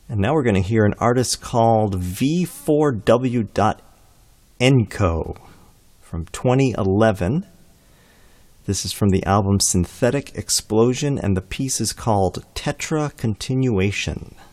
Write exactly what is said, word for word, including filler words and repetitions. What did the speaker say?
And now we're going to hear an artist called V four W dot Enco from twenty eleven. This is from the album Synthetic Explosion, and the piece is called Tetra Continuation.